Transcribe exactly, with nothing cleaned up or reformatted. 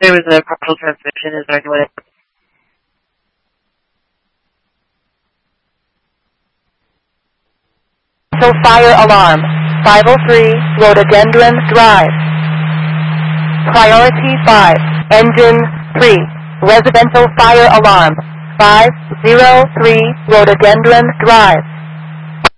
there was a partial transmission. Is there any way? So fire alarm. five oh three, Rhododendron Drive. Priority five, Engine three, Residential fire alarm. five oh three, Rhododendron Drive.